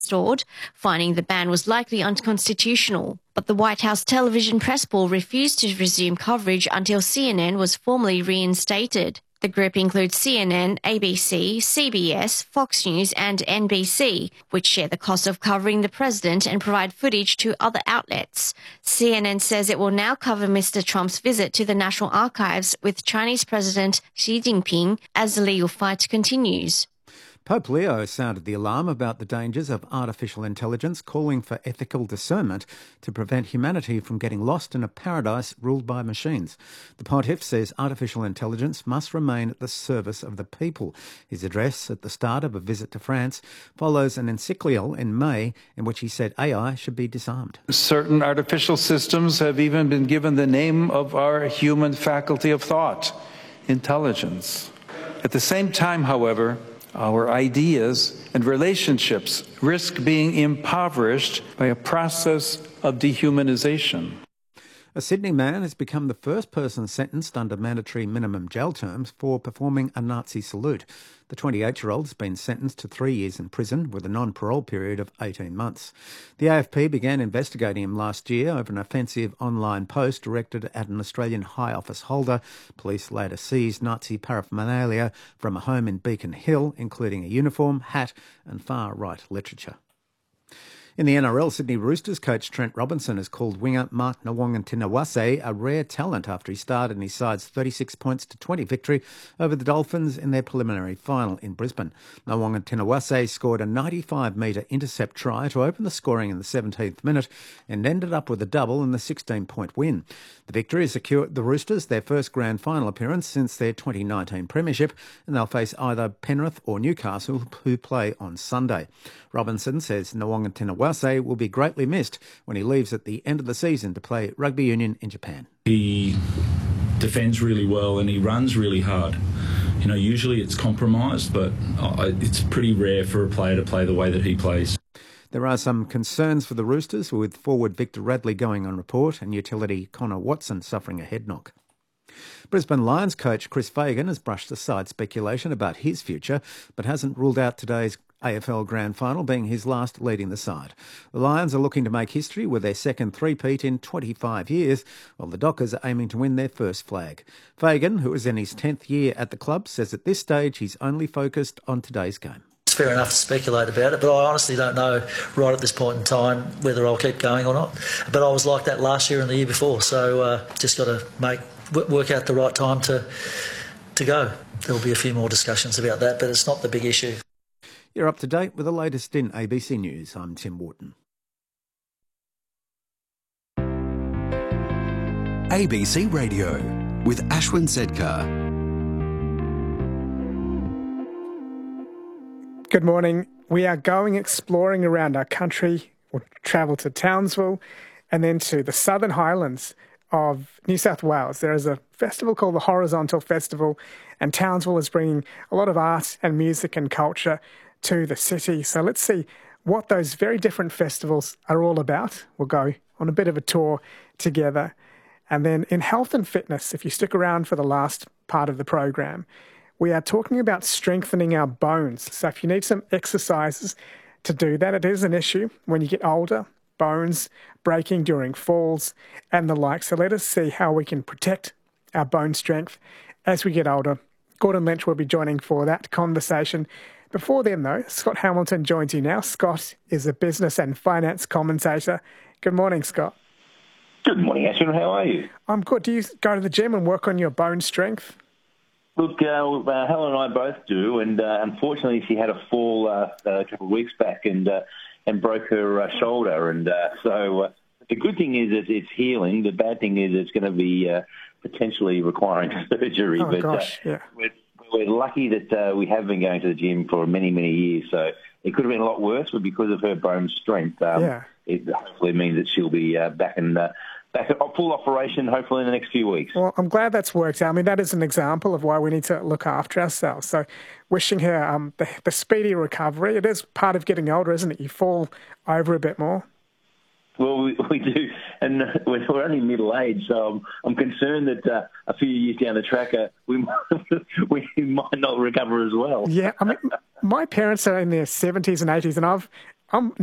restored, finding the ban was likely unconstitutional. But the White House television press pool refused to resume coverage until CNN was formally reinstated. The group includes CNN, ABC, CBS, Fox News and NBC, which share the cost of covering the president and provide footage to other outlets. CNN says it will now cover Mr. Trump's visit to the National Archives with Chinese President Xi Jinping as the legal fight continues. Pope Leo sounded the alarm about the dangers of artificial intelligence, calling for ethical discernment to prevent humanity from getting lost in a paradise ruled by machines. The pontiff says artificial intelligence must remain at the service of the people. His address at the start of a visit to France follows an encyclical in May in which he said AI should be disarmed. Certain artificial systems have even been given the name of our human faculty of thought, intelligence. At the same time, however, our ideas and relationships risk being impoverished by a process of dehumanization. A Sydney man has become the first person sentenced under mandatory minimum jail terms for performing a Nazi salute. The 28-year-old has been sentenced to 3 years in prison with a non-parole period of 18 months. The AFP began investigating him last year over an offensive online post directed at an Australian high office holder. Police later seized Nazi paraphernalia from a home in Beacon Hill, including a uniform, hat and far-right literature. In the NRL, Sydney Roosters coach Trent Robinson has called winger Mark Nawaqantinawase a rare talent after he starred in his side's 36 points to 20 victory over the Dolphins in their preliminary final in Brisbane. Nawaqantinawase scored a 95-metre intercept try to open the scoring in the 17th minute and ended up with a double in the 16-point win. The victory has secured the Roosters their first grand final appearance since their 2019 premiership, and they'll face either Penrith or Newcastle, who play on Sunday. Robinson says Nawaqantinawase will be greatly missed when he leaves at the end of the season to play rugby union in Japan. He defends really well and he runs really hard. You know, usually it's compromised, but it's pretty rare for a player to play the way that he plays. There are some concerns for the Roosters, with forward Victor Radley going on report and utility Connor Watson suffering a head knock. Brisbane Lions coach Chris Fagan has brushed aside speculation about his future, but hasn't ruled out today's AFL Grand Final being his last leading the side. The Lions are looking to make history with their second three-peat in 25 years, while the Dockers are aiming to win their first flag. Fagan, who is in his 10th year at the club, says at this stage he's only focused on today's game. It's fair enough to speculate about it, but I honestly don't know right at this point in time whether I'll keep going or not. But I was like that last year and the year before, so just got to work out the right time to go. There'll be a few more discussions about that, but it's not the big issue. You're up to date with the latest in ABC News. I'm Tim Wharton. ABC Radio with Ashwin Sedkar. Good morning. We are going exploring around our country. We'll travel to Townsville and then to the Southern Highlands of New South Wales. There is a festival called the Horizontal Festival, and Townsville is bringing a lot of art and music and culture to the city. So let's see what those very different festivals are all about. We'll go on a bit of a tour together. And then in health and fitness, if you stick around for the last part of the program, we are talking about strengthening our bones. So if you need some exercises to do that, it is an issue when you get older, bones breaking during falls and the like. So let us see how we can protect our bone strength as we get older. Gordon Lynch will be joining for that conversation. Before then, though, Scott Hamilton joins you now. Scott is a business and finance commentator. Good morning, Scott. Good morning, Ashwin. How are you? I'm good. Do you go to the gym and work on your bone strength? Look, Helen and I both do, and unfortunately she had a fall a couple of weeks back and broke her shoulder. And so the good thing is that it's healing. The bad thing is it's going to be potentially requiring surgery. Oh, but, gosh, yeah. We're lucky that we have been going to the gym for many, many years, so it could have been a lot worse, but because of her bone strength, it hopefully means that she'll be back at full operation, hopefully in the next few weeks. Well, I'm glad that's worked out. I mean, that is an example of why we need to look after ourselves. So wishing her the speedy recovery. It is part of getting older, isn't it? You fall over a bit more. Well, we do, and we're only middle-aged, so I'm concerned that a few years down the track, we might not recover as well. Yeah, I mean, my parents are in their 70s and 80s, and I'm